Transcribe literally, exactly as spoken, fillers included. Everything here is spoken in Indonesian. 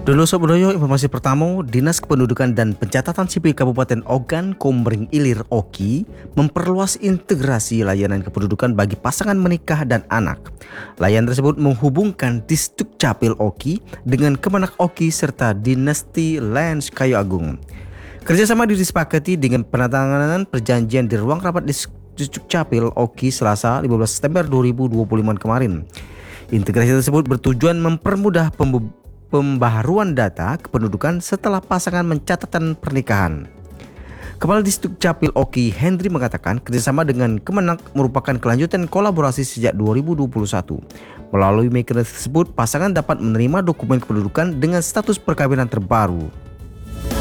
Dulu Sob Doyo, informasi pertama, Dinas Kependudukan dan Pencatatan Sipil Kabupaten Ogan Komering Ilir Oki memperluas integrasi layanan kependudukan bagi pasangan menikah dan anak. Layanan tersebut menghubungkan Disduk Capil Oki dengan Kemenak Oki serta Dinasti Lands Kayu Agung. Kerjasama disepakati dengan penandatanganan perjanjian di ruang rapat Disduk Capil Oki Selasa lima belas September dua ribu dua puluh lima kemarin. Integrasi tersebut bertujuan mempermudah pembe- pembaharuan data kependudukan setelah pasangan mencatatkan pernikahan. Kepala Disduk Capil Oki Hendri mengatakan kerjasama dengan Kemenak merupakan kelanjutan kolaborasi sejak dua ribu dua puluh satu. Melalui mekanisme tersebut, pasangan dapat menerima dokumen kependudukan dengan status perkawinan terbaru.